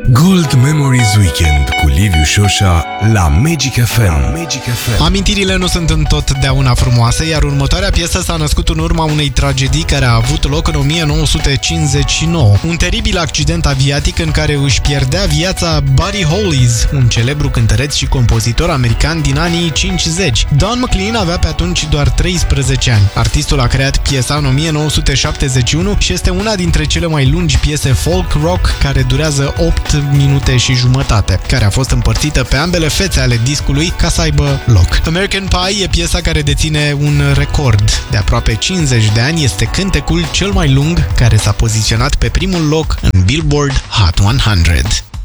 Gold Memories Weekend cu Liviu Șoșa la Magic FM. Amintirile nu sunt întotdeauna frumoase, iar următoarea piesă s-a născut în urma unei tragedii care a avut loc în 1959. Un teribil accident aviatic în care își pierdea viața Buddy Hollis, un celebru cântăreț și compozitor american din anii 50. Don McLean avea pe atunci doar 13 ani. Artistul a creat piesa în 1971 și este una dintre cele mai lungi piese folk rock, care durează 8 minute și jumătate, care a fost împărțită pe ambele fețe ale discului ca să aibă loc. American Pie e piesa care deține un record. De aproape 50 de ani este cântecul cel mai lung care s-a poziționat pe primul loc în Billboard Hot 100.